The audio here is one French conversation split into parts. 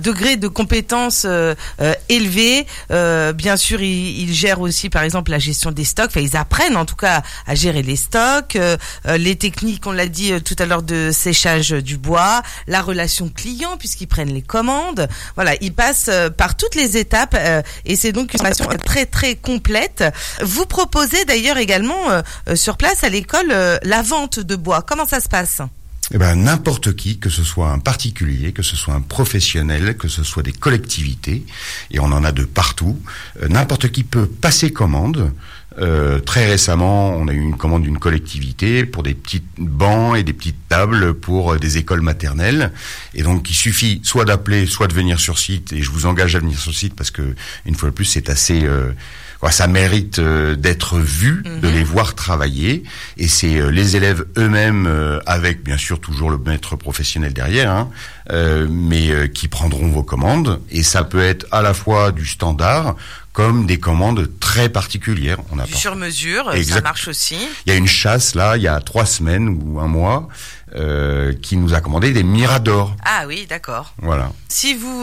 degré de compétence élevé. Bien sûr, ils gèrent aussi, par exemple, la gestion des stocks. Enfin, ils apprennent en tout cas à gérer les stocks, les techniques, on l'a dit tout à l'heure, de séchage du bois, la relation client puisqu'ils prennent les commandes. Voilà, ils passent par toutes les étapes et c'est donc une formation très très complète. Vous proposez d'ailleurs également sur place à l'école la vente de bois. Comment ça se passe ? N'importe qui, que ce soit un particulier, que ce soit un professionnel, que ce soit des collectivités, et on en a de partout, n'importe qui peut passer commande. Très récemment, on a eu une commande d'une collectivité pour des petits bancs et des petites tables pour des écoles maternelles. Et donc, il suffit soit d'appeler, soit de venir sur site. Et je vous engage à venir sur site parce que, une fois de plus, c'est assez... ça mérite d'être vu, de les voir travailler. Et c'est les élèves eux-mêmes, avec bien sûr toujours le maître professionnel derrière, mais qui prendront vos commandes. Et ça peut être à la fois du standard comme des commandes très particulières. On a du sur-mesure, ça marche aussi. Il y a une chasse là, il y a 3 semaines ou un mois, qui nous a commandé des miradors. Ah oui, d'accord. Voilà. Si vous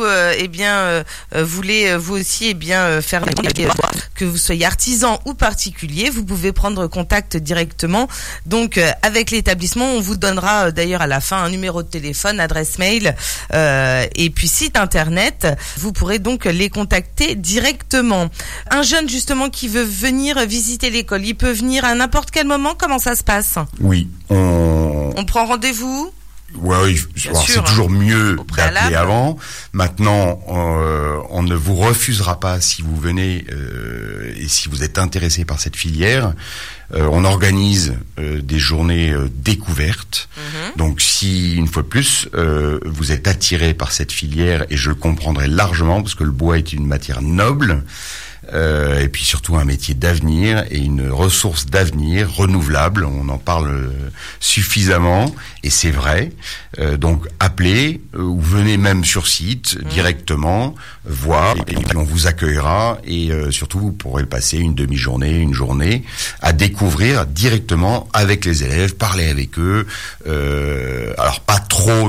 voulez vous aussi faire que vous soyez artisan ou particulier, vous pouvez prendre contact directement donc avec l'établissement. On vous donnera d'ailleurs à la fin un numéro de téléphone, adresse mail et puis site internet. Vous pourrez donc les contacter directement. Un jeune justement qui veut venir visiter l'école, il peut venir à n'importe quel moment. Comment ça se passe ? Oui, on prend rendez-vous ? Oui, c'est toujours mieux d'appeler avant. Maintenant, on ne vous refusera pas si vous venez et si vous êtes intéressé par cette filière. On organise des journées découvertes. Donc, si une fois de plus vous êtes attiré par cette filière, et je le comprendrai largement parce que le bois est une matière noble. Et puis surtout un métier d'avenir et une ressource d'avenir renouvelable. On en parle suffisamment et c'est vrai. Donc appelez ou venez même sur site directement voir et puis on vous accueillera et surtout vous pourrez passer une demi-journée, une journée à découvrir directement avec les élèves, parler avec eux. Alors pas trop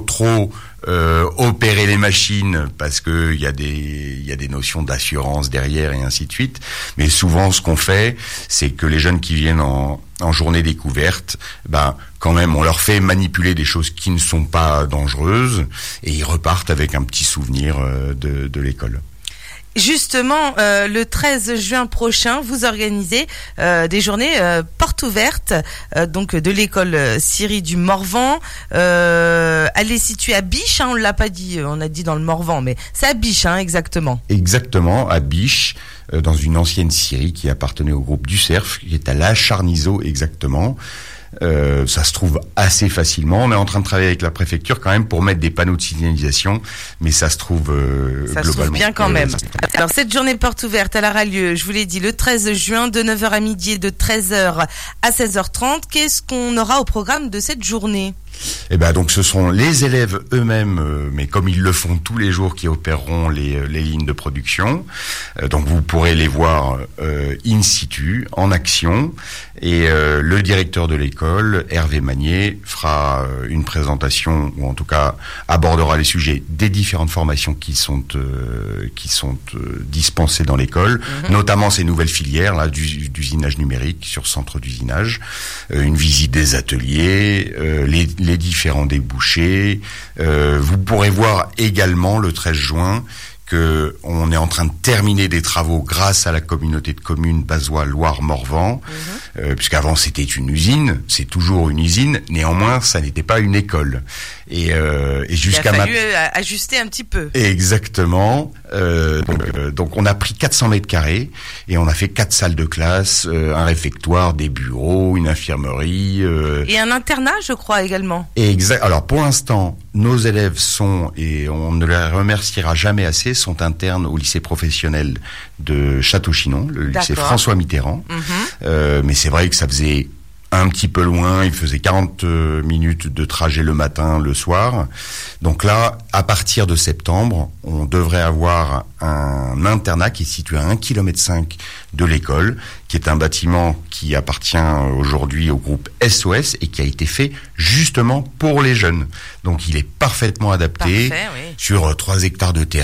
opérer les machines parce que il y a des notions d'assurance derrière et ainsi de suite. Mais souvent, ce qu'on fait, c'est que les jeunes qui viennent en journée découverte, quand même, on leur fait manipuler des choses qui ne sont pas dangereuses et ils repartent avec un petit souvenir de l'école. Justement, le 13 juin prochain, vous organisez des journées portes ouvertes donc de l'école Syrie du Morvan. Elle est située à Biche, on l'a pas dit, on a dit dans le Morvan, mais c'est à Biche, exactement. Exactement, à Biche, dans une ancienne scierie qui appartenait au groupe du Cerf, qui est à La Charnizeau exactement. Ça se trouve assez facilement. On est en train de travailler avec la préfecture quand même pour mettre des panneaux de signalisation, mais ça se trouve ça globalement. se trouve bien quand même. Alors cette journée porte ouverte, elle aura lieu, je vous l'ai dit, le 13 juin de 9h à midi et de 13h à 16h30. Qu'est-ce qu'on aura au programme de cette journée ? Donc ce sont les élèves eux-mêmes, mais comme ils le font tous les jours, qui opéreront les lignes de production. Donc vous pourrez les voir in situ, en action. Et le directeur de l'école, Hervé Magnier, fera une présentation, ou en tout cas abordera les sujets des différentes formations qui sont dispensées dans l'école, notamment ces nouvelles filières là d'usinage numérique sur centre d'usinage, une visite des ateliers, les différents débouchés. Vous pourrez voir également le 13 juin que on est en train de terminer des travaux grâce à la communauté de communes Bazois-Loire-Morvan, puisqu'avant c'était une usine, c'est toujours une usine, néanmoins ça n'était pas une école. Et jusqu'à il a fallu ajuster un petit peu. Exactement. Donc on a pris 400 mètres carrés et on a fait 4 salles de classe, un réfectoire, des bureaux, une infirmerie. Et un internat, je crois, également. Alors pour l'instant, nos élèves sont, et on ne les remerciera jamais assez, sont internes au lycée professionnel de Château-Chinon, le lycée François Mitterrand. Mais c'est vrai que ça faisait un petit peu loin, il faisait 40 minutes de trajet le matin, le soir. Donc là, à partir de septembre, on devrait avoir un internat qui est situé à 1,5 km de l'école, qui est un bâtiment qui appartient aujourd'hui au groupe SOS et qui a été fait justement pour les jeunes. Donc il est parfaitement adapté sur 3 hectares de terrain.